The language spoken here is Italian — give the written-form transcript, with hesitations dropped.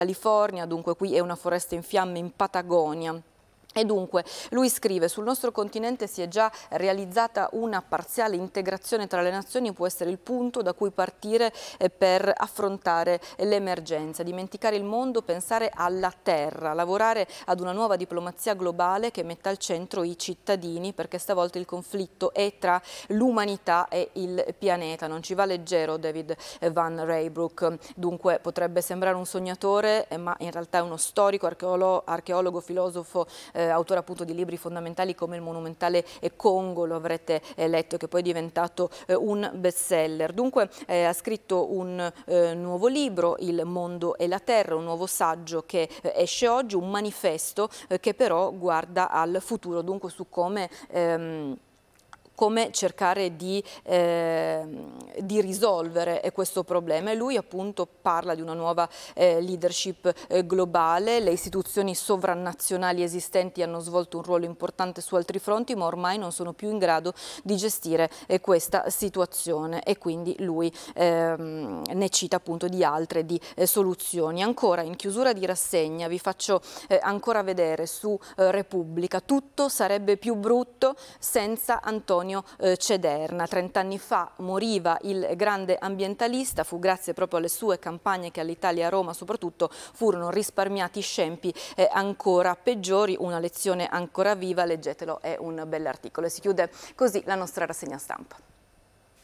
California, dunque qui è una foresta in fiamme in Patagonia. E dunque lui scrive: sul nostro continente si è già realizzata una parziale integrazione tra le nazioni, può essere il punto da cui partire per affrontare l'emergenza, dimenticare il mondo, pensare alla terra, lavorare ad una nuova diplomazia globale che metta al centro i cittadini, perché stavolta il conflitto è tra l'umanità e il pianeta, non ci va leggero David Van Raybroek. Dunque potrebbe sembrare un sognatore, ma in realtà è uno storico, archeologo, filosofo, autore appunto di libri fondamentali come il monumentale Congo, lo avrete letto, che poi è diventato un bestseller. Dunque ha scritto un nuovo libro, Il mondo e la terra, un nuovo saggio che esce oggi, un manifesto che però guarda al futuro, dunque su come cercare di risolvere questo problema, e lui appunto parla di una nuova leadership globale. Le istituzioni sovranazionali esistenti hanno svolto un ruolo importante su altri fronti, ma ormai non sono più in grado di gestire questa situazione, e quindi lui ne cita appunto di altre soluzioni. Ancora in chiusura di rassegna vi faccio ancora vedere su Repubblica: tutto sarebbe più brutto senza Antonio Cederna. 30 anni fa moriva il grande ambientalista, fu grazie proprio alle sue campagne che all'Italia, a Roma soprattutto, furono risparmiati scempi ancora peggiori. Una lezione ancora viva, leggetelo, è un bell'articolo. E si chiude così la nostra rassegna stampa.